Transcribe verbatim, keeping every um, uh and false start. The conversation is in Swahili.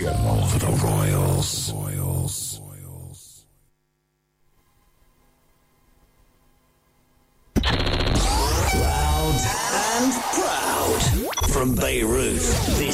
For the Royals. Royals. Loud and proud. From Beirut, this